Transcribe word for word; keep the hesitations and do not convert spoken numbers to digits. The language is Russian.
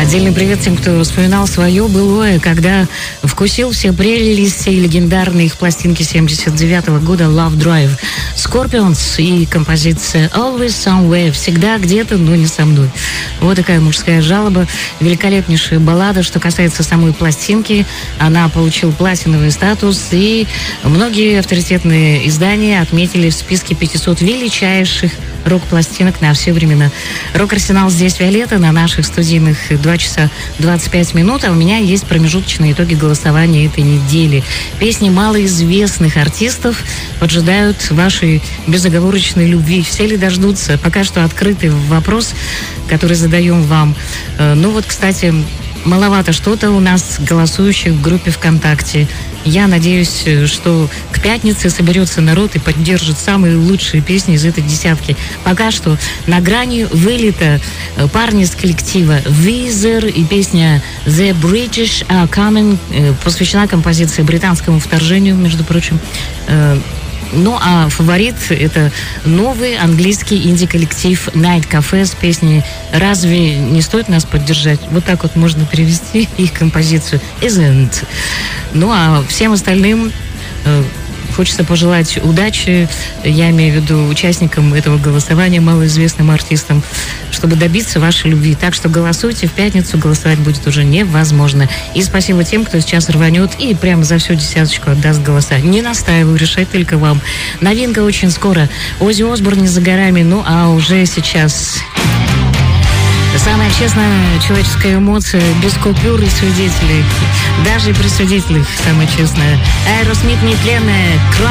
Отдельный привет тем, кто вспоминал свое былое, когда вкусил все прелести легендарной их пластинки семьдесят девятого года «Love Drive». Scorpions и композиция «Always Somewhere», всегда где-то, но не со мной. Вот такая мужская жалоба, великолепнейшая баллада. Что касается самой пластинки, она получила платиновый статус, и многие авторитетные издания отметили в списке пятисот величайших рок-пластинок на все времена. Рок-арсенал здесь Виолетта, на наших студийных два часа двадцать пять минут, а у меня есть промежуточные итоги голосования этой недели. Песни малоизвестных артистов поджидают вашей безоговорочной любви. Все ли дождутся? Пока что открытый вопрос, который задаем вам. Ну вот, кстати, маловато что-то у нас голосующих в группе ВКонтакте. Я надеюсь, что к пятнице соберется народ и поддержит самые лучшие песни из этой десятки. Пока что на грани вылета парни из коллектива Weezer и песня The British Are Coming посвящена композиции британскому вторжению, между прочим. Ну, а фаворит — это новый английский инди-коллектив Night Cafe с песней «Разве не стоит нас поддержать?» Вот так вот можно перевести их композицию «Isn't». Ну, а всем остальным э, хочется пожелать удачи, я имею в виду участникам этого голосования, малоизвестным артистам, чтобы добиться вашей любви. Так что голосуйте, в пятницу голосовать будет уже невозможно. И спасибо тем, кто сейчас рванет и прямо за всю десяточку отдаст голоса. Не настаиваю, решать только вам. Новинка очень скоро. Оззи Осборн не за горами, ну а уже сейчас... Самая честная человеческая эмоция, без купюр и свидетелей. Даже при свидетелях самая честная. Аэросмит нетленная.